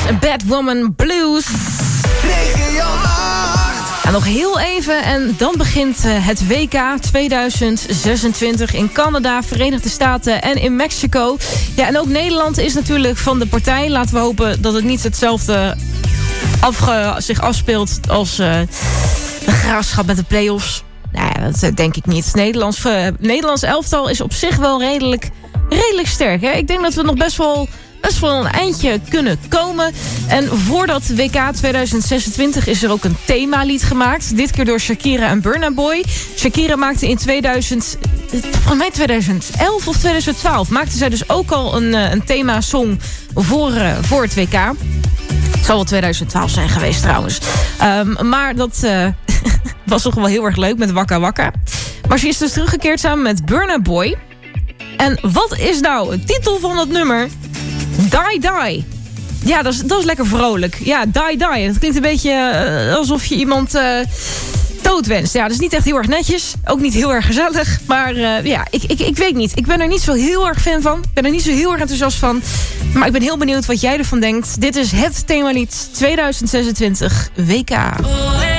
Bad Woman Blues. En nog heel even en dan begint het WK 2026 in Canada, Verenigde Staten en in Mexico. Ja, en ook Nederland is natuurlijk van de partij. Laten we hopen dat het niet hetzelfde zich afspeelt als de Graafschap met de play-offs. Nou ja, dat denk ik niet. Nederlands elftal is op zich wel redelijk sterk. Hè? Ik denk dat we nog best wel een eindje kunnen komen. En voor dat WK 2026 is er ook een themalied gemaakt. Dit keer door Shakira en Burna Boy. Shakira maakte in 2011 of 2012... maakte zij dus ook al een themasong voor het WK. Het zal wel 2012 zijn geweest trouwens. Maar dat was toch wel heel erg leuk met Waka Waka. Maar ze is dus teruggekeerd samen met Burna Boy. En wat is nou het titel van dat nummer? Die Die. Ja, dat is lekker vrolijk. Ja, Die Die. Dat klinkt een beetje alsof je iemand doodwenst. Ja, dat is niet echt heel erg netjes. Ook niet heel erg gezellig. Maar ja, ik weet niet. Ik ben er niet zo heel erg fan van. Ik ben er niet zo heel erg enthousiast van. Maar ik ben heel benieuwd wat jij ervan denkt. Dit is het themalied 2026 WK.